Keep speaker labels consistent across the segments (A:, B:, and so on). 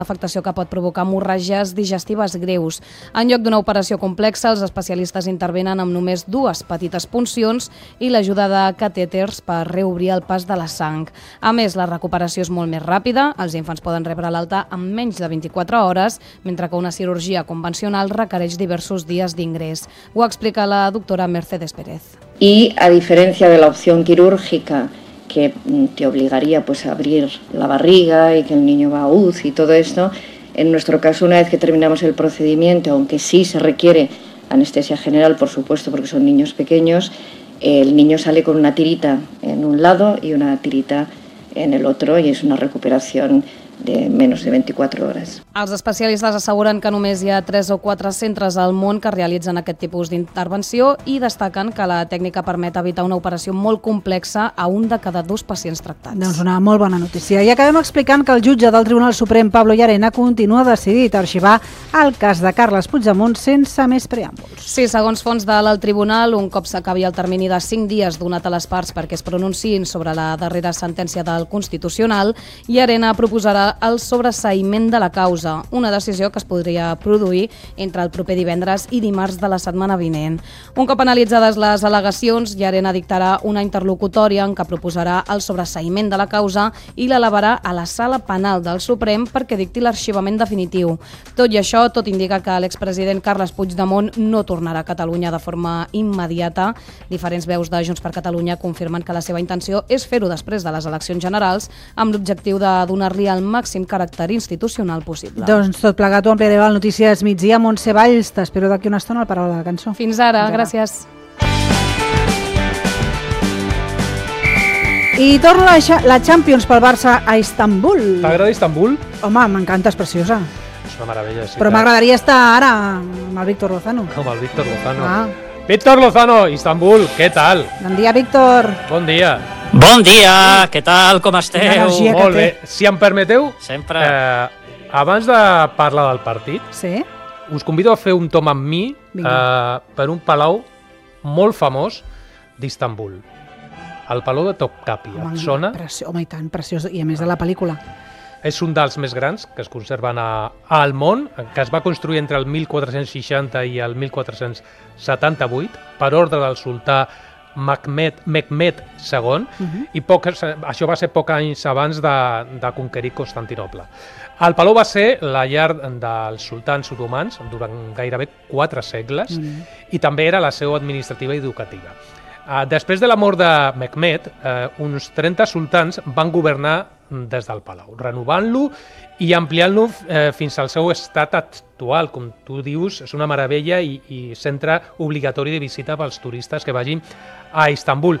A: afectació que pot provocar hemorràgies digestives greus. En lloc d'una operació complexa, els especialistes intervenen amb només 2 petites puncions i l'ajuda de catèters per reobrir el pas de la sang. A més, la recuperació és molt més ràpida, els infants poden rebre l'alta en menys de 24 hores, mentre que una cirurgia convencional requereix diversos dies d'ingrés. Ho explica la doctora Mercedes Pérez.
B: Y a diferencia de la opción quirúrgica, que te obligaría pues a abrir la barriga y que el niño va a UCI y todo esto, en nuestro caso, una vez que terminamos el procedimiento, aunque sí se requiere anestesia general, por supuesto, porque son niños pequeños, el niño sale con una tirita en un lado y una tirita en el otro y es una recuperación de menos de 24 hores.
A: Els especialistes asseguren que només hi ha 3 o 4 centres al món que realitzen aquest tipus d'intervenció i destaquen que la tècnica permet evitar una operació molt complexa a un de cada 2 pacients tractats.
C: Doncs una molt bona notícia. I acabem explicant que el jutge del Tribunal Suprem, Pablo Llarena, continua decidit a arxivar el cas de Carles Puigdemont sense més preàmbuls.
A: Sí, segons fons de l'alt tribunal, un cop s'acabi el termini de 5 dies donat a les parts perquè es pronunciïn sobre la darrera sentència del Constitucional, Llarena proposarà el sobreseïment de la causa, una decisió que es podria produir entre el proper divendres i dimarts de la setmana vinent. Un cop analitzades les al·legacions, Llarena dictarà una interlocutòria en què proposarà el sobreseïment de la causa i l'elevarà a la Sala Penal del Suprem perquè dicti l'arxivament definitiu. Tot i això, tot indica que l'expresident Carles Puigdemont no tornarà a Catalunya de forma immediata. Diferents veus de Junts per Catalunya confirmen que la seva intenció és fer-ho després de les eleccions generals amb l'objectiu de donar-li el màxim caràcter institucional possible.
C: Doncs tot plegat ho ampliarem al Notícies Migdia. Montse Valls, t'espero d'aquí una estona al Paraula de la Cançó.
A: Fins ara, gràcies.
C: I torna la Champions pel Barça a Istanbul.
D: T'agrada Istanbul?
C: Home, m'encanta, és preciosa.
D: És una meravella. Sí,
C: però m'agradaria estar ara amb el Víctor Lozano.
D: Com el Víctor Lozano. Víctor Lozano, Istanbul, què tal?
C: Bon dia, Víctor.
D: Bon dia.
E: Bon dia, què tal, com esteu?
D: Molt bé. Si em permeteu,
E: sempre.
D: Abans de parlar del partit,
C: sí?
D: Us convido a fer un tom amb mi per un palau molt famós d'Istanbul. El Palau de Topkapi. Et sona?
C: Home, i tant, preciós. I a més de la pel·lícula.
D: És un dels més grans que es conserven al món, que es va construir entre el 1460 i el 1478 per ordre del sultà Mehmed II, i això va ser pocs anys abans de conquerir Constantinoble. El palau va ser la llar dels sultans otomans durant gairebé 4 segles i també era la seu administrativa i educativa. Després de la mort de Mehmed, uns 30 sultans van governar des del palau, renovant-lo i ampliant-lo fins al seu estat actual. Com tu dius, és una meravella i centre obligatori de visita pels turistes que vagin a Istanbul.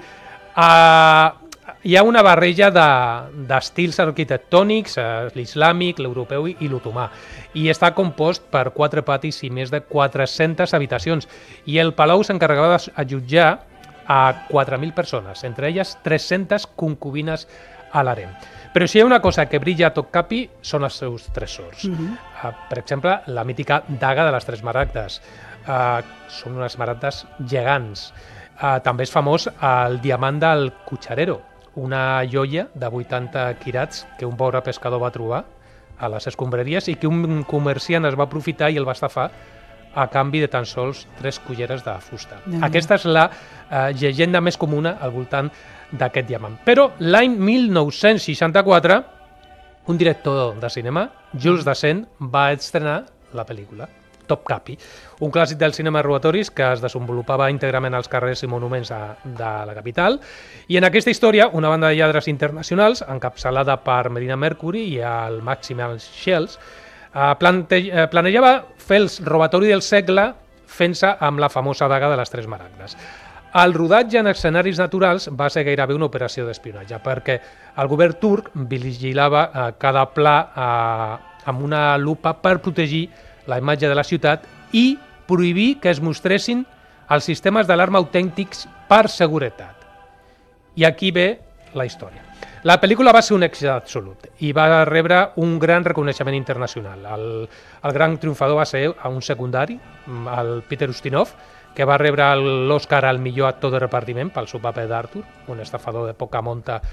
D: Hi ha una barreja d'estils arquitectònics, l'islàmic, l'europeu i l'otomà, i està compost per 4 patis i més de 400 habitacions, i el palau s'encarregava d'allotjar a 4.000 persones, entre elles 300 concubines a l'harem. Però si hi ha una cosa que brilla a Topkapi són els seus tresors. Per exemple, la mítica daga de les 3 maragdes. Són unes maragdes gegants. També és famós el diamant del Cucharero, una joia de 80 quirats que un pobre pescador va trobar a les escombraries i que un comerciant es va aprofitar i el va estafar a canvi de tan sols 3 culleres de fusta. Aquesta és la llegenda més comuna al voltant d'aquest diamant. Però l'any 1964, un director de cinema, Jules Dassin, va estrenar la pel·lícula Topkapi, un clàssic del cinema robatoris que es desenvolupava íntegrament als carrers i monuments de la capital. I en aquesta història, una banda de lladres internacionals, encapçalada per Medina Mercury i el Maximal Shells, planejava fer el robatori del segle fent-se amb la famosa daga de les 3 maragdes. El rodatge en escenaris naturals va ser gairebé una operació d'espionatge, perquè el govern turc vigilava cada pla amb una lupa per protegir la imatge de la ciutat i prohibir que es mostressin els sistemes d'alarma autèntics per seguretat. I aquí ve la història. La pel·lícula va ser un èxit absolut i va rebre un gran reconeixement internacional. El gran triomfador va ser un secundari, el Peter Ustinov, que va rebre l'Oscar al millor actor de repartiment pel seu paper d'Arthur, un estafador de poca monta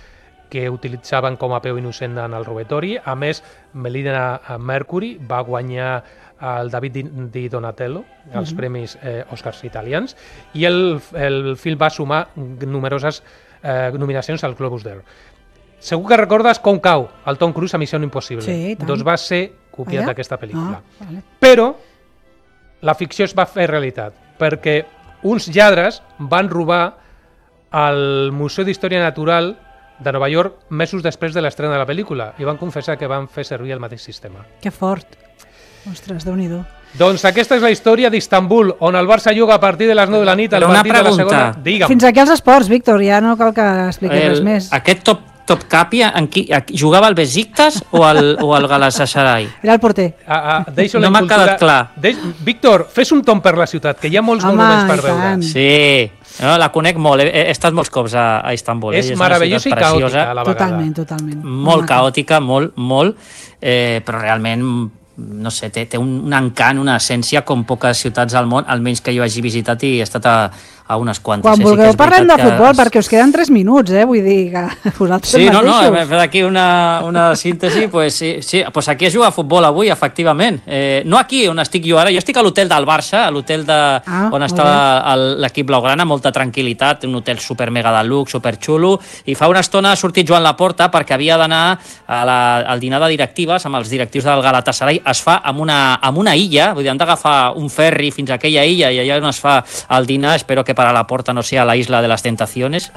D: que utilitzaven com a peu innocent en el robatori. A més, Melina Mercury va guanyar el David Di Donatello, els premis Oscars italians, i el film va sumar numeroses nominacions al Globus d'Or. Segur que recordes Com cau el Tom Cruise a Missió Impossible.
C: Sí,
D: doncs va ser copiat d'aquesta pel·lícula.
C: Vale.
D: Però la ficció es va fer realitat, perquè uns lladres van robar al Museu d'Història Natural de Nova York mesos després de l'estrena de la pel·lícula i van confessar que van fer servir el mateix sistema.
C: Que fort. Ostres, Déu-n'hi-do.
D: Doncs aquesta és la història d'Istanbul, on el Barça juga a partir de les 9 de la nit al
E: Però una
D: partit de la segona...
E: pregunta.
D: Digue'm.
C: Fins aquí els esports, Víctor, ja no cal que expliquis res més.
E: Aquest Topkapi jugava al Besiktas o al Galatasaray?
C: Era el porter.
D: Deixo
E: No
D: la
E: m'ha
D: incultura-
E: quedat clar.
D: Víctor, fes un tomb per la ciutat, que hi ha molts
C: Home,
D: monuments per
C: i
D: veure.
C: tant.
E: Sí, no, la conec molt, he estat molts cops a Istanbul.
D: És
E: una
D: meravellosa i
E: ciutat
D: caòtica
E: preciosa,
D: a la vegada.
C: Totalment.
E: molt caòtica, molt, però realment, no sé, té un encant, una essència com poques ciutats al món, almenys que jo hagi visitat i he estat a unes quantes.
C: Quan
E: Sí que
C: vulgueu
E: és
C: parlem de
E: veritat que
C: futbol, perquè us queden 3 minuts, vull dir que vosaltres
E: Sí, no,
C: mateixos.
E: he fet aquí una síntesi, pues sí, pues aquí es juga a futbol avui, efectivament. No aquí on estic jo ara, jo estic a l'hotel del Barça, a l'hotel on
C: molt
E: està l'equip blaugrana, molta tranquil·litat, un hotel super mega de luxe, super xulo, i fa una estona ha sortit Joan Laporta perquè havia d'anar al dinar de directives amb els directius del Galatasaray. Es fa amb una illa, vull dir, han d'agafar un ferri fins a aquella illa i allà on es fa el dinar. Espero que para Laporta no sea la isla de las tentaciones,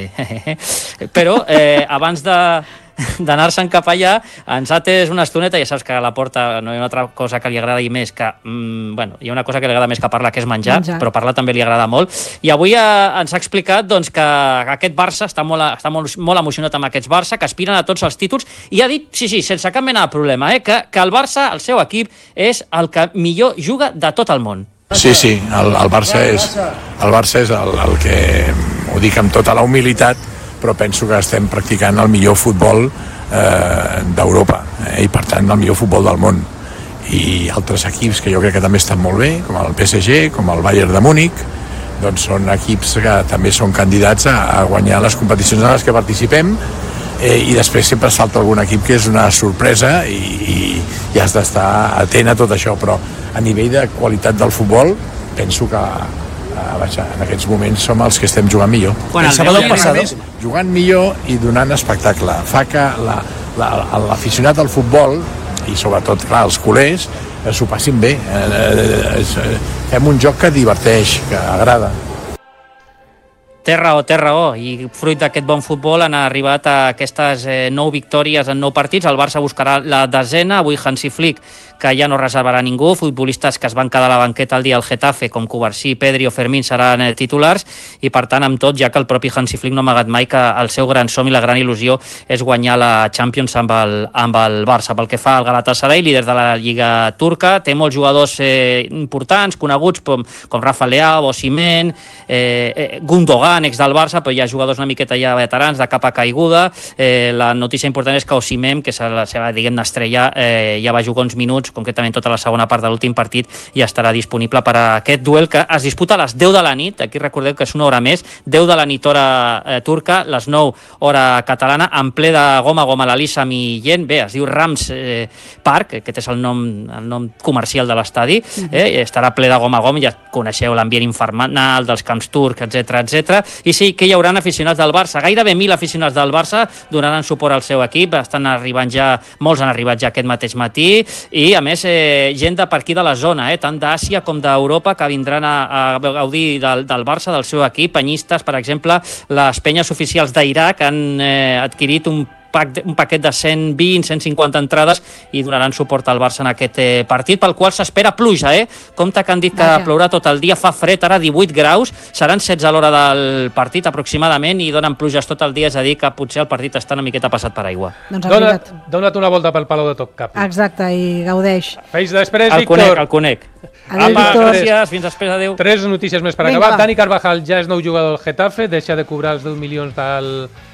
E: però abans d'anar-se'n cap allà ens ha atès una estoneta. Ja saps que a Laporta no hi ha una altra cosa que li agrada més que hi ha una cosa que li agrada més que parlar, que és menjar. Però parlar també li agrada molt, i avui ens ha explicat doncs, que aquest Barça està molt emocionat amb aquests Barça, que aspiren a tots els títols, i ha dit, sí, sense cap mena de problema, que el Barça, el seu equip, és el que millor juga de tot el món.
F: Sí, el Barça és el que, ho dic amb tota la humilitat, però penso que estem practicant el millor futbol d'Europa, i per tant el millor futbol del món. I altres equips que jo crec que també estan molt bé, com el PSG, com el Bayern de Múnich, doncs són equips que també són candidats a guanyar les competicions en les que participem, i després sempre es falta algun equip que és una sorpresa i has d'estar atent a tot això, però a nivell de qualitat del futbol penso que en aquests moments som els que estem jugant millor.
E: Bueno,
F: el sábado pasado jugant millor i donant espectacle fa que l'aficionat al futbol i sobretot, clar, els culers s'ho passin bé, fem un joc que diverteix, que agrada.
E: Té raó, i fruit d'aquest bon futbol han arribat a aquestes 9 victòries en 9 partits. El Barça buscarà la 10ª, avui Hansi Flick, que ja no reservarà ningú, futbolistes que es van quedar a la banqueta el dia al Getafe, com Cubarsí, Pedri o Fermín seran titulars, i per tant amb tot, ja que el propi Hansi Flick no ha amagat mai que el seu gran som i la gran il·lusió és guanyar la Champions amb el Barça. Pel que fa al Galatasaray, líder de la Lliga turca, té molts jugadors importants, coneguts com Rafa Leao, Osimhen, Gundogan, ex del Barça, però hi ha jugadors una miqueta ja veterans, de capa caiguda. La notícia important és que Osimhen, que és la seva, diguem-ne, estrella, ja va jugar uns minuts, concretament tota la segona part de l'últim partit, i estarà disponible per a aquest duel que es disputa a les 10 de la nit. Aquí recordeu que és una hora més, 10 de la nit hora turca, les 9 hora catalana, en ple de goma a l'Elisa Millén. Bé, es diu Rams Park, aquest és el nom comercial de l'estadi, estarà ple de goma a goma, ja coneixeu l'ambient infernal dels camps turcs, etc. I sí que hi haurà aficionats del Barça, gairebé 1.000 aficionats del Barça donaran suport al seu equip, molts han arribat ja aquest mateix matí, i a més gent de per aquí de la zona, tant d'Àsia com d'Europa, que vindran a gaudir del Barça, del seu equip. Penyistes, per exemple, les penyes oficials d'Iraq han adquirit un paquet de 120, 150 entrades i donaran suport al Barça en aquest partit, pel qual s'espera pluja, Compte que han dit que plourà tot el dia, fa fred, ara 18 graus, seran 16 a l'hora del partit aproximadament, i donen pluges tot el dia, és a dir que potser el partit està una miqueta passat per aigua.
D: Dona't una volta pel Palau de Topkapi.
C: Exacte, i gaudeix.
D: Fins després, Víctor.
E: El conec.
C: Adéu, Víctor.
E: Gràcies, fins després, adéu.
D: 3 notícies més per acabar. Dani Carvajal ja és nou jugador del Getafe, deixa de cobrar els 10 milions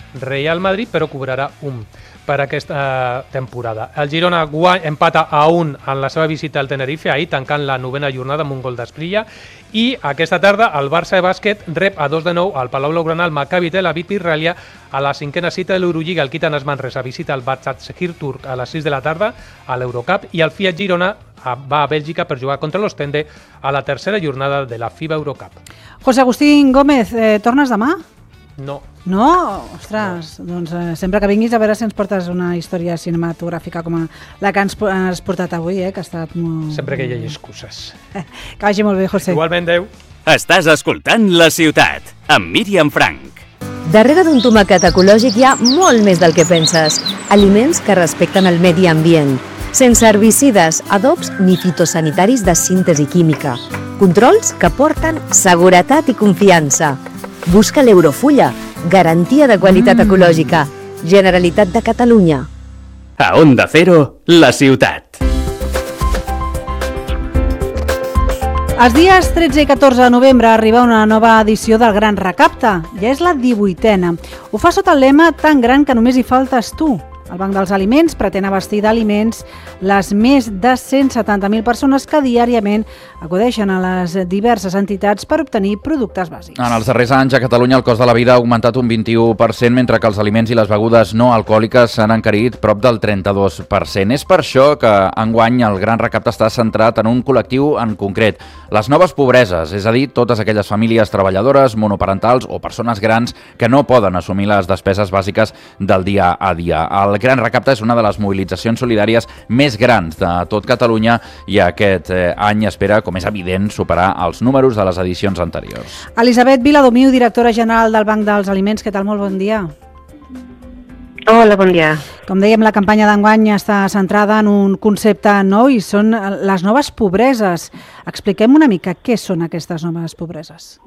D: Real Madrid, però cobrarà 1 per aquesta temporada. El Girona empata a 1 en la seva visita al Tenerife, ahir tancant la 9ª jornada amb un gol d'Esprilla, i aquesta tarda el Barça de bàsquet rep a 2-9 al Palau Blaugrana el Maccabi Tel Aviv israelià a la 5a cita de l'Eurolliga. El Kitanas Manresa visita el Başakşehir turc a les 6 de la tarda a l'Eurocup, i el Fiat Girona va a Bèlgica per jugar contra l'Ostende a la 3a jornada de la FIBA Eurocup.
C: José Agustín Gómez, tornes demà?
D: No.
C: No? Ostres, doncs sempre que vinguis a veure si ens portes una història cinematogràfica com la que ens has portat avui, que ha estat molt...
D: Sempre que hi hagi excuses.
C: Que vagi molt bé, José.
D: Igualment, adeu.
G: Estàs escoltant La Ciutat, amb Míriam Frank.
H: Darrere d'un tomàquet ecològic hi ha molt més del que penses. Aliments que respecten el medi ambient. Sense herbicides, adobs ni fitosanitaris de síntesi química. Controls que porten seguretat i confiança. Busca l'Eurofulla, garantia de qualitat ecològica. Generalitat de Catalunya.
G: A Onda Cero, La Ciutat.
C: Els dies 13 i 14 de novembre arriba una nova edició del Gran Recapte. Ja és la 18a. Ho fa sota el lema "Tan gran que només hi faltes tu". El Banc dels Aliments pretén abastir d'aliments les més de 170.000 persones que diàriament acudeixen a les diverses entitats per obtenir productes bàsics.
I: En els darrers anys a Catalunya el cost de la vida ha augmentat un 21%, mentre que els aliments i les begudes no alcohòliques s'han encarit prop del 32%. És per això que enguany el Gran Recapte està centrat en un col·lectiu en concret, les noves pobreses, és a dir, totes aquelles famílies treballadores, monoparentals o persones grans que no poden assumir les despeses bàsiques del dia a dia. El Gran Recapte és una de les mobilitzacions solidàries més grans de tot Catalunya i aquest any espera, com és evident, superar els números de les edicions anteriors.
C: Elisabet Viladomiu, directora general del Banc dels Aliments, què tal? Molt bon dia.
J: Hola, bon dia.
C: Com dèiem, la campanya d'enguany està centrada en un concepte nou i són les noves pobreses. Expliquem una mica què són aquestes noves pobreses.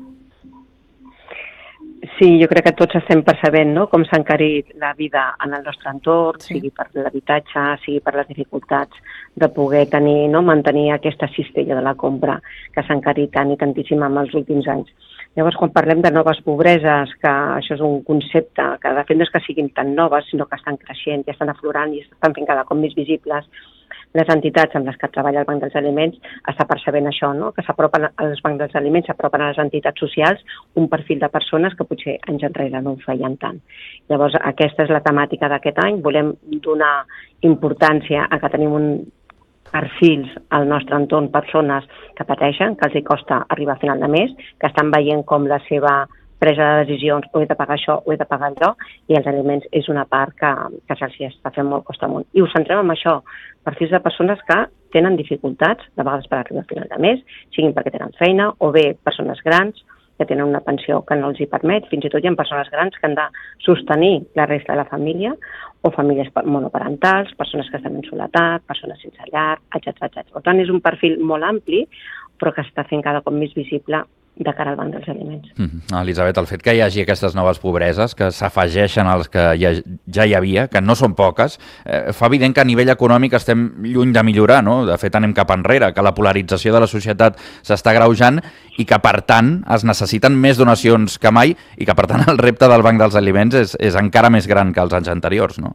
J: Sí, jo crec que tots estem percebent, no?, com s'ha encarit la vida en el nostre entorn, sigui per l'habitatge, sigui per les dificultats de poder tenir, no?, mantenir aquesta cistella de la compra que s'ha encarit tant i tantíssim en els últims anys. Llavors, quan parlem de noves pobreses, que això és un concepte que de fet no és que siguin tan noves, sinó que estan creixent i estan aflorant i estan fent cada cop més visibles, les entitats amb les que treballa el Banc dels Aliments està percebent això, no?, que s'apropen als bancs dels aliments, s'apropen a les entitats socials un perfil de persones que potser anys enrere no ho feien tant. Llavors, aquesta és la temàtica d'aquest any. Volem donar importància a que tenim perfils al nostre entorn, persones que pateixen, que els hi costa arribar a final de mes, que estan veient com la seva presa de decisions, ho he de pagar això, ho he de pagar allò, i els aliments és una part que se'ls està fent molt costa amunt. I ho centrem en això, perfils de persones que tenen dificultats, de vegades per arribar a final de mes, siguin perquè tenen feina, o bé persones grans que tenen una pensió que no els hi permet, fins i tot hi ha persones grans que han de sostenir la resta de la família, o famílies monoparentals, persones que estan en soledat, persones sense llar, etc. Per tant, és un perfil molt ampli, però que està fent cada cop més visible de cara al Banc dels Aliments.
I: Elisabet, el fet que hi hagi aquestes noves pobreses, que s'afegeixen als que ja hi havia, que no són poques, fa evident que a nivell econòmic estem lluny de millorar, no? De fet, anem cap enrere, que la polarització de la societat s'està agreujant i que, per tant, es necessiten més donacions que mai i que, per tant, el repte del Banc dels Aliments és encara més gran que els anys anteriors, no?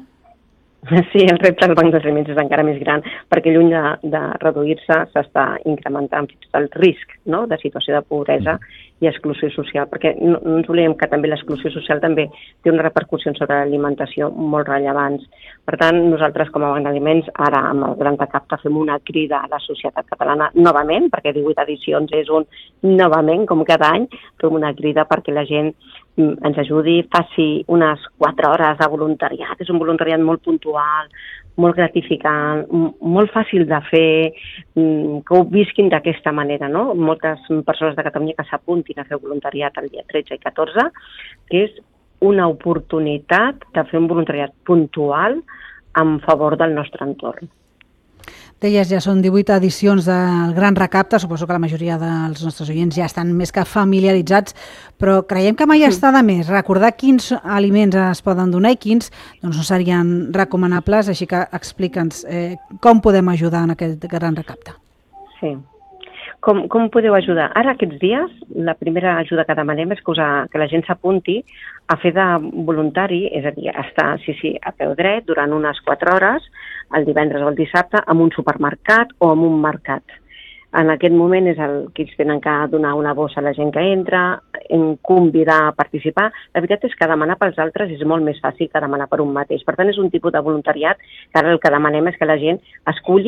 J: Sí, el repte del Banc dels Aliments és encara més gran perquè lluny de reduir-se s'està incrementant fins i tot el risc, no?, de situació de pobresa i exclusió social, perquè no ens oblidem que també l'exclusió social també té una repercussió sobre l'alimentació molt rellevants. Per tant, nosaltres com a Banc d'Aliments, ara amb el Gran Recapte fem una crida a la societat catalana novament, perquè 18 edicions és un novament, com cada any, fem una crida perquè la gent ens ajudi, faci unes 4 hores de voluntariat. És un voluntariat molt puntual, molt gratificant, molt fàcil de fer, que ho visquin d'aquesta manera, no? Moltes persones de Catalunya que s'apuntin a fer voluntariat el dia 13 i 14, que és una oportunitat de fer un voluntariat puntual en favor del nostre entorn.
C: Deies, ja són 18 edicions del Gran Recapte, suposo que la majoria dels nostres oients ja estan més que familiaritzats, però creiem que mai està de més recordar quins aliments es poden donar i quins no serien recomanables, així que explica'ns com podem ajudar en aquest Gran Recapte.
J: Sí. Com podeu ajudar? Ara, aquests dies, la primera ajuda que demanem és que la gent s'apunti a fer de voluntari, és a dir, estar a peu dret durant unes 4 hores, el divendres o el dissabte, en un supermercat o en un mercat. En aquest moment és el que ells tenen que donar una bossa a la gent que entra, convidar a participar. La veritat és que demanar pels altres és molt més fàcil que demanar per un mateix. Per tant, és un tipus de voluntariat que ara el que demanem és que la gent esculli